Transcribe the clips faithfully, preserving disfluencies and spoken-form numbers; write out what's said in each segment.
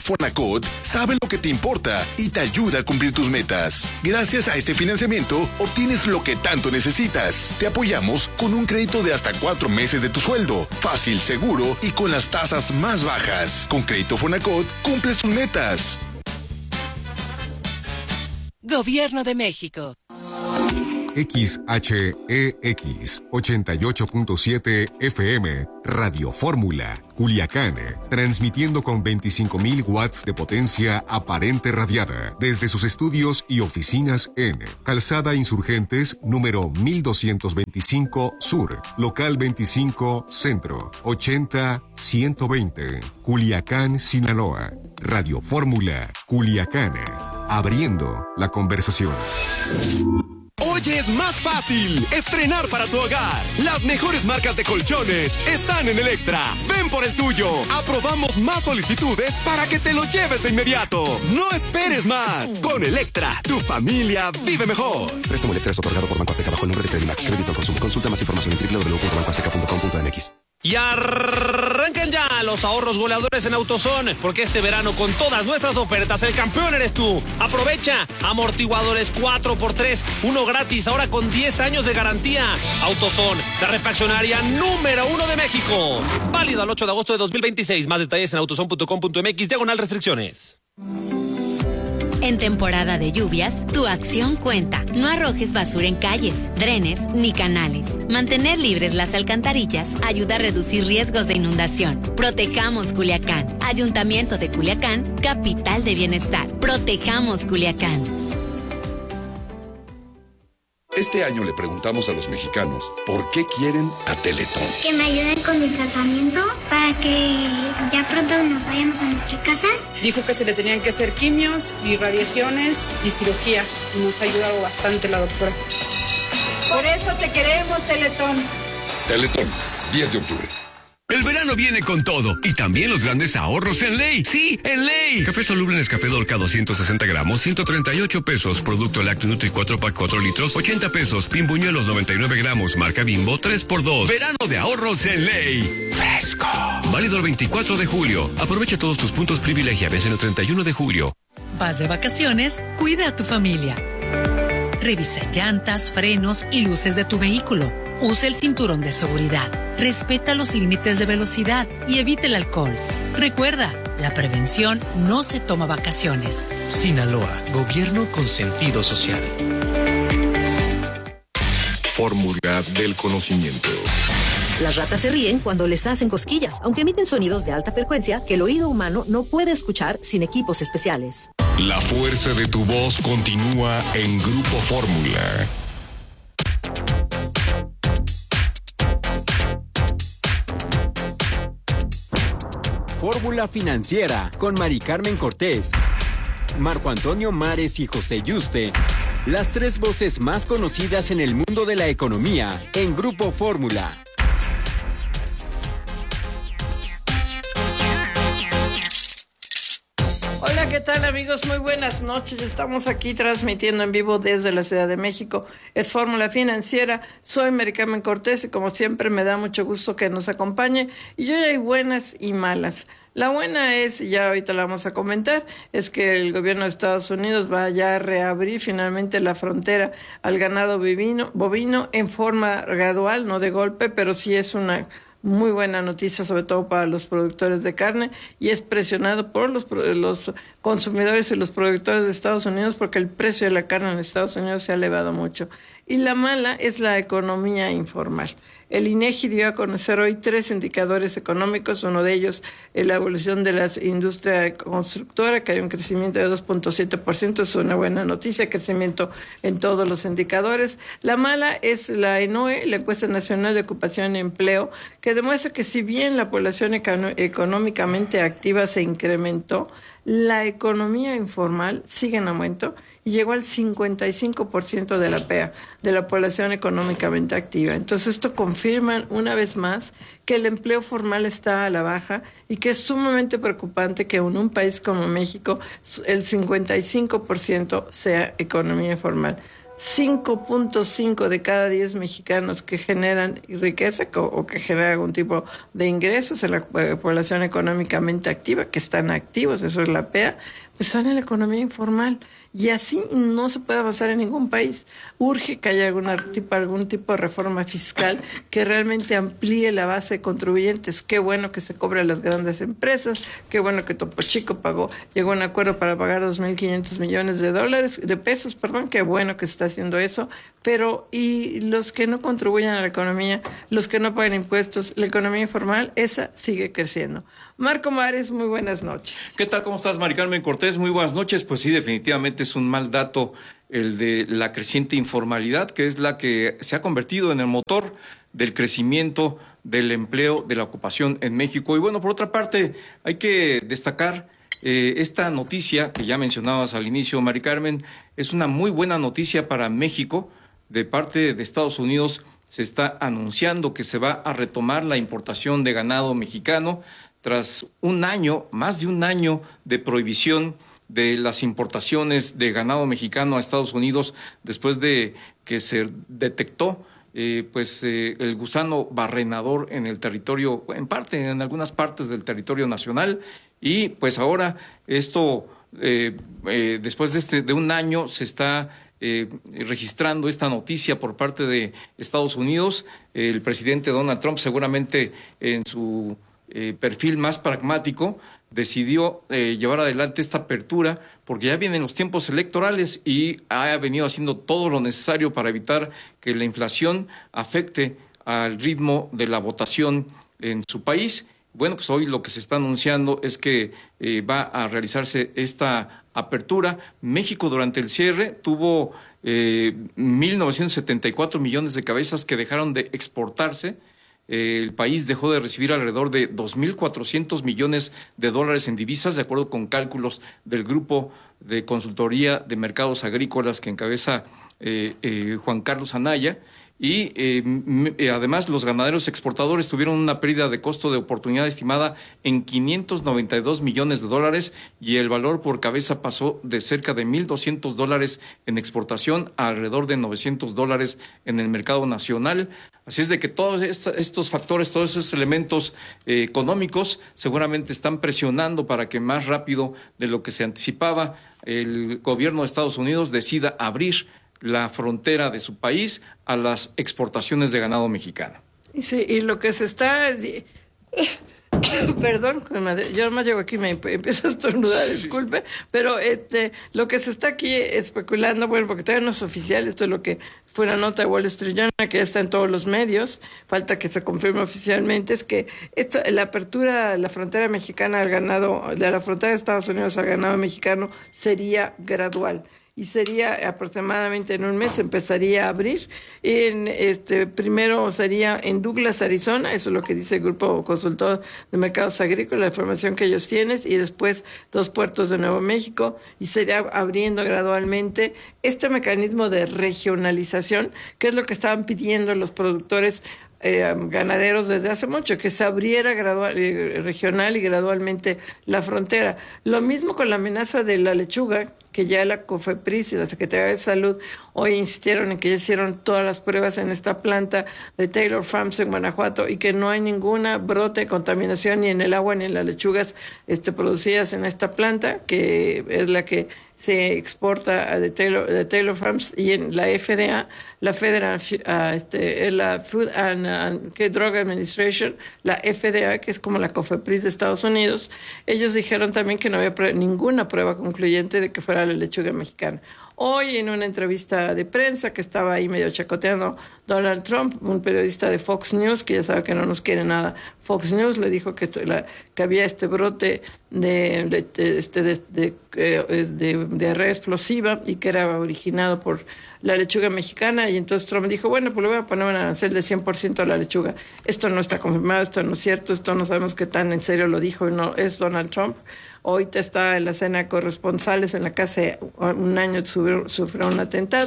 Fonacot sabe lo que te importa y te ayuda a cumplir tus metas. Gracias a este financiamiento, obtienes lo que tanto necesitas. Te apoyamos con un crédito de hasta cuatro meses de tu sueldo. Fácil, seguro y con las tasas más bajas. Con Crédito Fonacot, cumples tus metas. Gobierno de México. X H E X ochenta y ocho punto siete F M, Radio Fórmula, Culiacán, transmitiendo con veinticinco mil watts de potencia aparente radiada desde sus estudios y oficinas en Calzada Insurgentes, número mil doscientos veinticinco Sur, local veinticinco Centro, ochenta ciento veinte, Culiacán, Sinaloa. Radio Fórmula, Culiacán, abriendo la conversación. Hoy es más fácil estrenar para tu hogar. Las mejores marcas de colchones están en Electra. Ven por el tuyo. Aprobamos más solicitudes para que te lo lleves de inmediato. No esperes más. Con Electra, tu familia vive mejor. Préstamo Electra es otorgado por Banco Azteca bajo el nombre de Credimax. Crédito al consumo. Consulta más información en doble u doble u doble u punto banco azteca punto com punto m x. Y arranquen ya los ahorros goleadores en AutoZone, porque este verano con todas nuestras ofertas el campeón eres tú. Aprovecha amortiguadores cuatro por tres, uno gratis, ahora con diez años de garantía. AutoZone, la refaccionaria número uno de México. Válido al ocho de agosto de dos mil veintiséis. Más detalles en autozone punto com punto m x, diagonal restricciones. En temporada de lluvias, tu acción cuenta. No arrojes basura en calles, drenes ni canales. Mantener libres las alcantarillas ayuda a reducir riesgos de inundación. Protejamos Culiacán. Ayuntamiento de Culiacán, capital de bienestar. Protejamos Culiacán. Este año le preguntamos a los mexicanos por qué quieren a Teletón. Que me ayuden con mi tratamiento para que ya pronto nos vayamos a nuestra casa. Dijo que se le tenían que hacer quimios y radiaciones y cirugía. Y nos ha ayudado bastante la doctora. Por eso te queremos, Teletón. Teletón, diez de octubre. El verano viene con todo y también los grandes ahorros en Ley. Sí, en Ley. Café soluble Nescafé Dolca doscientos sesenta gramos, ciento treinta y ocho pesos. Producto Lácteo Nutri cuatro pack cuatro litros, ochenta pesos. Bimbuñuelos noventa y nueve gramos, marca Bimbo, tres por dos. Verano de ahorros en Ley. Fresco. Válido el veinticuatro de julio. Aprovecha todos tus puntos privilegiables en el treinta y uno de julio. Vas de vacaciones, cuida a tu familia. Revisa llantas, frenos y luces de tu vehículo. Usa el cinturón de seguridad. Respeta los límites de velocidad y evite el alcohol. Recuerda, la prevención no se toma vacaciones. Sinaloa, gobierno con sentido social. Fórmula del conocimiento. Las ratas se ríen cuando les hacen cosquillas, aunque emiten sonidos de alta frecuencia que el oído humano no puede escuchar sin equipos especiales. La fuerza de tu voz continúa en Grupo Fórmula. Fórmula Financiera con Mari Carmen Cortés, Marco Antonio Mares y José Yuste. Las tres voces más conocidas en el mundo de la economía en Grupo Fórmula. Hola, ¿qué tal, amigos? Muy buenas noches. Estamos aquí transmitiendo en vivo desde la Ciudad de México. Es Fórmula Financiera. Soy Mari Carmen Cortés y como siempre me da mucho gusto que nos acompañe. Y hoy hay buenas y malas. La buena es, y ya ahorita la vamos a comentar, es que el gobierno de Estados Unidos va ya a reabrir finalmente la frontera al ganado bovino, bovino en forma gradual, no de golpe, pero sí es una muy buena noticia, sobre todo para los productores de carne, y es presionado por los, los consumidores y los productores de Estados Unidos porque el precio de la carne en Estados Unidos se ha elevado mucho. Y la mala es la economía informal. El INEGI dio a conocer hoy tres indicadores económicos, uno de ellos es la evolución de la industria constructora, que hay un crecimiento de dos punto siete por ciento, es una buena noticia, crecimiento en todos los indicadores. La mala es la ENOE, la Encuesta Nacional de Ocupación y Empleo, que demuestra que si bien la población econo- económicamente activa se incrementó, la economía informal sigue en aumento y llegó al cincuenta y cinco por ciento de la P E A, de la población económicamente activa. Entonces esto confirma una vez más que el empleo formal está a la baja y que es sumamente preocupante que en un país como México el cincuenta y cinco por ciento sea economía informal. cinco punto cinco de cada diez mexicanos que generan riqueza o que generan algún tipo de ingresos en la población económicamente activa, que están activos, eso es la P E A, pues están en la economía informal. Y así no se puede avanzar en ningún país. Urge que haya alguna tipo, algún tipo de reforma fiscal que realmente amplíe la base de contribuyentes. Qué bueno que se cobre a las grandes empresas, qué bueno que Topo Chico pagó, llegó a un acuerdo para pagar dos mil quinientos millones de dólares, de pesos, perdón, qué bueno que se está haciendo eso, pero y los que no contribuyen a la economía, los que no pagan impuestos, la economía informal, esa sigue creciendo. Marco Mares, muy buenas noches. ¿Qué tal? ¿Cómo estás, Mari Carmen Cortés? Muy buenas noches. Pues sí, definitivamente es un mal dato el de la creciente informalidad, que es la que se ha convertido en el motor del crecimiento del empleo, de la ocupación en México. Y bueno, por otra parte, hay que destacar eh, esta noticia que ya mencionabas al inicio, Mari Carmen, es una muy buena noticia para México. De parte de Estados Unidos se está anunciando que se va a retomar la importación de ganado mexicano tras un año, más de un año de prohibición de las importaciones de ganado mexicano a Estados Unidos después de que se detectó eh, pues eh, el gusano barrenador en el territorio, en parte, en algunas partes del territorio nacional, y pues ahora esto, eh, eh, después de, este, de un año se está Eh, registrando esta noticia por parte de Estados Unidos. El presidente Donald Trump, seguramente en su eh, perfil más pragmático, decidió eh, llevar adelante esta apertura porque ya vienen los tiempos electorales y ha venido haciendo todo lo necesario para evitar que la inflación afecte al ritmo de la votación en su país. Bueno, pues hoy lo que se está anunciando es que eh, va a realizarse esta apertura. México durante el cierre tuvo eh, mil novecientos setenta y cuatro millones de cabezas que dejaron de exportarse. Eh, el país dejó de recibir alrededor de dos mil cuatrocientos millones de dólares en divisas, de acuerdo con cálculos del Grupo de Consultoría de Mercados Agrícolas que encabeza eh, eh, Juan Carlos Anaya. Y eh, eh, además los ganaderos exportadores tuvieron una pérdida de costo de oportunidad estimada en quinientos noventa y dos millones de dólares y el valor por cabeza pasó de cerca de mil doscientos dólares en exportación a alrededor de novecientos dólares en el mercado nacional. Así es de que todos estos factores, todos esos elementos eh, económicos seguramente están presionando para que más rápido de lo que se anticipaba el gobierno de Estados Unidos decida abrir la frontera de su país a las exportaciones de ganado mexicano. Sí, y lo que se está... Perdón, yo más llego aquí y me empiezo a estornudar, disculpe, pero este, lo que se está aquí especulando, bueno, porque todavía no es oficial, esto es lo que fue una nota de Wall Street Journal, que ya está en todos los medios, falta que se confirme oficialmente, es que esta, la apertura de la frontera mexicana al ganado, de la frontera de Estados Unidos al ganado mexicano sería gradual. Y sería aproximadamente en un mes empezaría a abrir. En este primero sería en Douglas, Arizona, eso es lo que dice el Grupo Consultor de Mercados Agrícolas, la información que ellos tienen, y después dos puertos de Nuevo México, y sería abriendo gradualmente este mecanismo de regionalización, que es lo que estaban pidiendo los productores Eh, ganaderos desde hace mucho, que se abriera gradual, eh, regional y gradualmente la frontera. Lo mismo con la amenaza de la lechuga, que ya la COFEPRIS y la Secretaría de Salud hoy insistieron en que ya hicieron todas las pruebas en esta planta de Taylor Farms en Guanajuato y que no hay ninguna brote de contaminación ni en el agua ni en las lechugas este, producidas en esta planta, que es la que se exporta de Taylor, de Taylor Farms, y en la F D A, la Federal uh, este, la Food and, and Drug Administration, la F D A, que es como la COFEPRIS de Estados Unidos, ellos dijeron también que no había prueba, ninguna prueba concluyente de que fuera la lechuga mexicana. Hoy en una entrevista de prensa que estaba ahí medio chacoteando Donald Trump, un periodista de Fox News, que ya sabe que no nos quiere nada, Fox News le dijo que, la, que había este brote de, de, de, este, de, de, de, de diarrea explosiva y que era originado por la lechuga mexicana, y entonces Trump dijo, bueno, pues le voy a poner un arancel de cien por ciento a la lechuga. Esto no está confirmado, esto no es cierto, esto no sabemos qué tan en serio lo dijo, no es Donald Trump. Hoy está en la cena de corresponsales en la casa, un año sufrió, sufrió un atentado,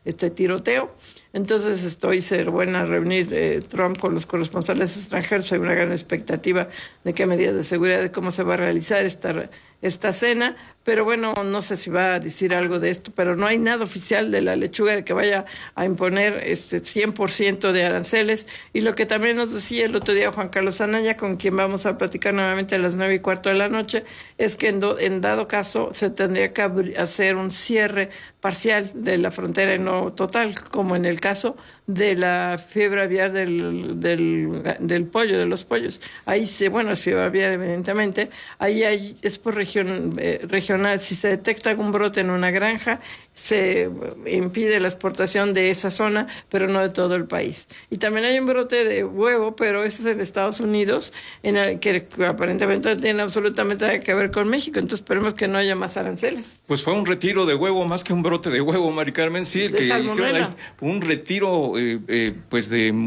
este tiroteo. Entonces estoy ser buena a reunir eh, Trump con los corresponsales extranjeros. Hay una gran expectativa de qué medidas de seguridad, de cómo se va a realizar esta, esta cena. Pero bueno, no sé si va a decir algo de esto, pero no hay nada oficial de la lechuga de que vaya a imponer este cien por ciento de aranceles. Y lo que también nos decía el otro día Juan Carlos Anaya, con quien vamos a platicar nuevamente a las nueve y cuarto de la noche, es que en, do, en dado caso se tendría que hacer un cierre parcial de la frontera y no total, como en el caso de la fiebre aviar del, del, del pollo, de los pollos. Ahí se, bueno, es fiebre aviar evidentemente, ahí hay, es por región, eh, regional. Si se detecta algún brote en una granja, se impide la exportación de esa zona, pero no de todo el país. Y también hay un brote de huevo, pero ese es en Estados Unidos, en el que aparentemente no tiene absolutamente nada que ver con México. Entonces esperemos que no haya más aranceles. Pues fue un retiro de huevo más que un brote de huevo, Mari Carmen. Sí, el de que salmonela. hicieron ahí un retiro eh, eh, pues de